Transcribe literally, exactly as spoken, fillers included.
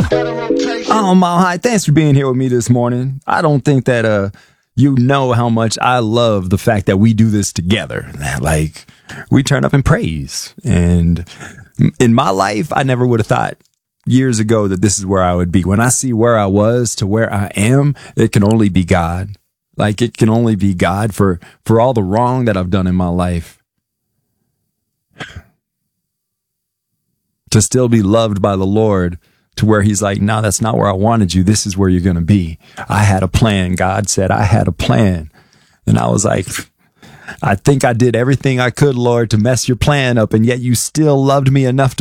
Oh, Mile High, thanks for being here with me this morning. I don't think that uh you know how much I love the fact that we do this together. Like, we turn up and praise. And in my life, I never would have thought years ago that this is where I would be. When I see where I was to where I am, it can only be God. Like, it can only be God for, for all the wrong that I've done in my life. To still be loved by the Lord to where he's like, no, that's not where I wanted you. This is where you're going to be. I had a plan. God said, I had a plan. And I was like, I think I did everything I could, Lord, to mess your plan up. And yet you still loved me enough to